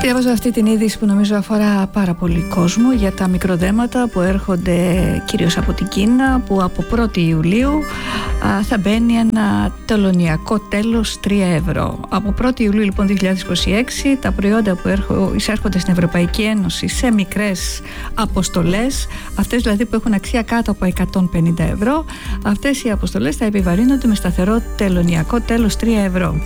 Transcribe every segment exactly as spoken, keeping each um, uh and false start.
Διαβάζω αυτή την είδηση που νομίζω αφορά πάρα πολύ κόσμο για τα μικροδέματα που έρχονται κυρίως από την Κίνα, που από πρώτη Ιουλίου α, θα μπαίνει ένα τελωνειακό τέλος τρία ευρώ. Από πρώτη Ιουλίου λοιπόν δύο χιλιάδες είκοσι έξι τα προϊόντα που έρχο, εισέρχονται στην Ευρωπαϊκή Ένωση σε μικρές αποστολές, αυτές δηλαδή που έχουν αξία κάτω από εκατόν πενήντα ευρώ, αυτές οι αποστολές θα επιβαρύνονται με σταθερό τελωνειακό τέλος τρία ευρώ.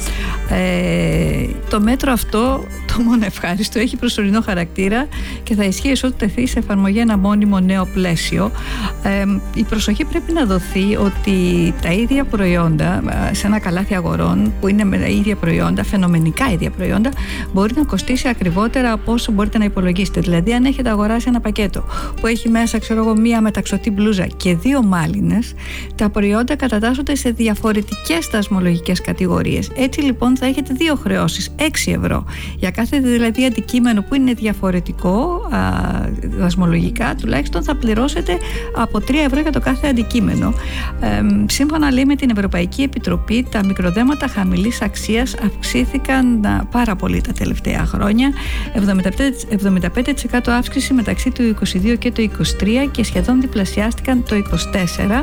Ε, το μέτρο αυτό, το μόνο ευχάριστο, έχει προσωρινό χαρακτήρα και θα ισχύει ότου τεθεί σε εφαρμογή ένα μόνιμο νέο πλαίσιο. Ε, η προσοχή πρέπει να δοθεί ότι τα ίδια προϊόντα σε ένα καλάθι αγορών, που είναι με τα ίδια προϊόντα, φαινομενικά ίδια προϊόντα, μπορεί να κοστίσει ακριβότερα από όσο μπορείτε να υπολογίσετε. Δηλαδή, αν έχετε αγοράσει ένα πακέτο που έχει μέσα, ξέρω εγώ, μία μεταξωτή μπλούζα και δύο μάλινες, τα προϊόντα κατατάσσονται σε διαφορετικές δασμολογικές κατηγορίες. Έτσι λοιπόν θα έχετε δύο χρεώσεις, έξι ευρώ. Για κάθε δηλαδή αντικείμενο που είναι διαφορετικό α, δασμολογικά, τουλάχιστον θα πληρώσετε από τρία ευρώ για το κάθε αντικείμενο. Ε, σύμφωνα λέει με την Ευρωπαϊκή Επιτροπή, τα μικροδέματα χαμηλής αξίας αυξήθηκαν α, πάρα πολύ τα τελευταία χρόνια. εβδομήντα πέντε τοις εκατό αύξηση μεταξύ του είκοσι δύο και του είκοσι τρία και σχεδόν διπλασιάστηκαν το είκοσι τέσσερα.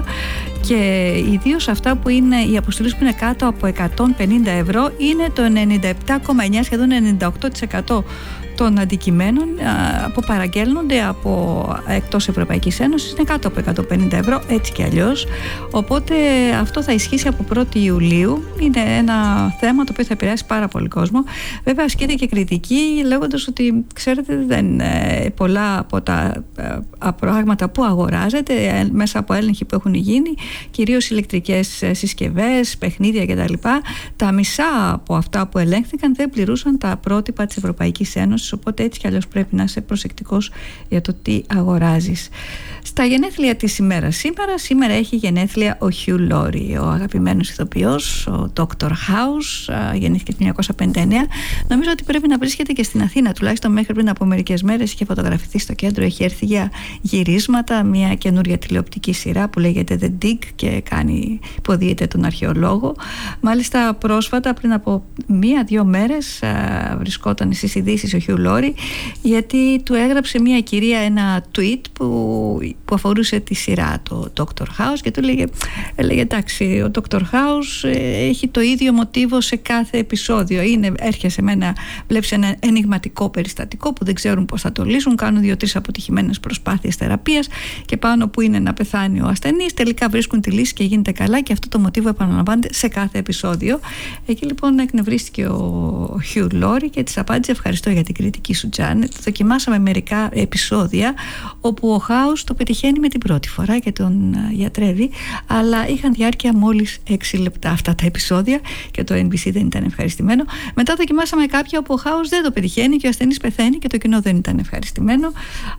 Και ιδίως αυτά που είναι οι αποστολές που είναι κάτω από εκατόν πενήντα ευρώ είναι το ενενήντα επτά κόμμα εννιά, σχεδόν ενενήντα οκτώ τοις εκατό των αντικειμένων που παραγγέλνονται από εκτός Ευρωπαϊκής Ένωσης είναι κάτω από εκατόν πενήντα ευρώ, έτσι και αλλιώς. Οπότε αυτό θα ισχύσει από πρώτη Ιουλίου. Είναι ένα θέμα το οποίο θα επηρεάσει πάρα πολύ κόσμο. Βέβαια ασκείται και κριτική λέγοντας ότι ξέρετε δεν πολλά από τα πράγματα που αγοράζετε μέσα από έλεγχοι που έχουν γίνει, κυρίως ηλεκτρικές συσκευές, παιχνίδια κτλ. Τα μισά από αυτά που ελέγχθηκαν δεν πληρούσαν τα πρότυπα της Ευρωπαϊκής Ένωσης. Οπότε έτσι κι αλλιώς πρέπει να είσαι προσεκτικός για το τι αγοράζεις. Στα γενέθλια της ημέρας σήμερα, σήμερα έχει γενέθλια ο Hugh Laurie, ο αγαπημένος ηθοποιός, ο Doctor House, γεννήθηκε το χίλια εννιακόσια πενήντα εννέα. Νομίζω ότι πρέπει να βρίσκεται και στην Αθήνα, τουλάχιστον μέχρι πριν από μερικές μέρες είχε φωτογραφηθεί στο κέντρο, έχει έρθει για γυρίσματα, μια καινούρια τηλεοπτική σειρά που λέγεται The Dig και κάνει, υποδίεται τον αρχαιολόγο. Μάλιστα πρόσφατα, πριν από μία-δύο μέρες, βρισκόταν στις ειδήσεις ο Hugh Laurie, γιατί του έγραψε μια κυρία ένα tweet που, που αφορούσε τη σειρά, το Doctor House, και του έλεγε, έλεγε εντάξει, ο Doctor House έχει το ίδιο μοτίβο σε κάθε επεισόδιο. Είναι, έρχεσαι με ένα, βλέπεις ένα ενιγματικό περιστατικό που δεν ξέρουν πώς θα το λύσουν, κάνουν δύο-τρεις αποτυχημένες προσπάθειες θεραπείας και πάνω που είναι να πεθάνει ο ασθενής, τελικά βρίσκουν τη λύση και γίνεται καλά, και αυτό το μοτίβο επαναλαμβάνεται σε κάθε επεισόδιο. Εκεί λοιπόν εκνευρίστηκε ο Hugh Laurie και της απάντησε, ευχαριστώ για την κριτική σου, Τζάνετ. Δοκιμάσαμε μερικά επεισόδια όπου ο House το πετυχαίνει με την πρώτη φορά και τον γιατρεύει, αλλά είχαν διάρκεια μόλις έξι λεπτά αυτά τα επεισόδια και το Εν Μπι Σι δεν ήταν ευχαριστημένο. Μετά δοκιμάσαμε κάποια όπου ο House δεν το πετυχαίνει και ο ασθενής πεθαίνει και το κοινό δεν ήταν ευχαριστημένο.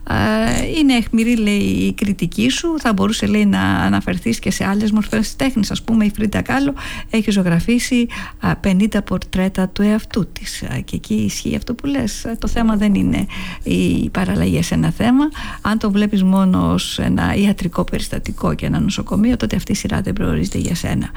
Είναι αιχμηρή, λέει, η κριτική σου. Θα μπορούσε, λέει, να αναφερθείς και σε άλλες μορφές τέχνης. Ας πούμε, η Φρίντα Κάλο έχει ζωγραφίσει πενήντα πορτρέτα του εαυτού της και εκεί ισχύει αυτό που λες. Το θέμα δεν είναι η παραλλαγή σε ένα θέμα. Αν το βλέπεις μόνο ως ένα ιατρικό περιστατικό και ένα νοσοκομείο, τότε αυτή η σειρά δεν προορίζεται για σένα.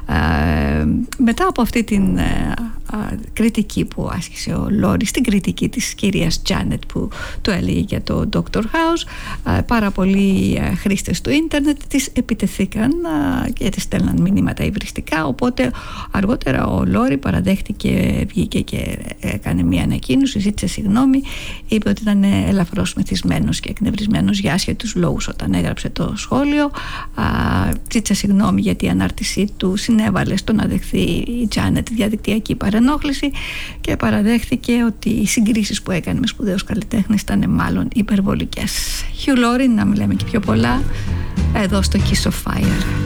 Ε, μετά από αυτή την ε, ε, κριτική που άσκησε ο Laurie, στην κριτική της κυρίας Τζάνετ που το έλεγε για το Doctor House, ε, πάρα πολλοί ε, χρήστες του ίντερνετ της επιτεθήκαν ε, και της στέλναν μηνύματα υβριστικά, οπότε αργότερα ο Laurie παραδέχτηκε, βγήκε και έκανε μια ανακοίνωση, ζήτησε συγγνώμη, είπε ότι ήταν ελαφρώς μεθυσμένος και εκνευρισμένος για άσχετους λόγους όταν έγραψε το σχόλιο. Ζήτησε συγγνώμη γιατί η ανάρτησή του συνέβαλε στο να δεχθεί η Τζάνετ διαδικτυακή παρενόχληση και παραδέχθηκε ότι οι συγκρίσεις που έκανε με σπουδαίους καλλιτέχνες ήταν μάλλον υπερβολικές. Hugh Laurie, να μιλάμε και πιο πολλά, εδώ στο Kiss of Fire.